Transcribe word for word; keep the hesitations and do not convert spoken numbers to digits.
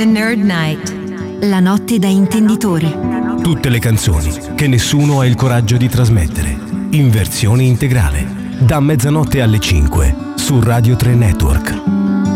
The Nerd Night. La notte da intenditori. Tutte le canzoni che nessuno ha il coraggio di trasmettere, in versione integrale, da mezzanotte alle cinque su Radio tre Network.